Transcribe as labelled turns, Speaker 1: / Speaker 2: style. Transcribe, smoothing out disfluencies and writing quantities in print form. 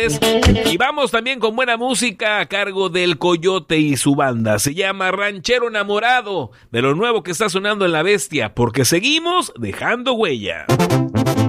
Speaker 1: Y vamos también con buena música a cargo del Coyote y su banda. Se llama Ranchero Enamorado, de lo nuevo que está sonando en La Bestia, porque seguimos dejando huella.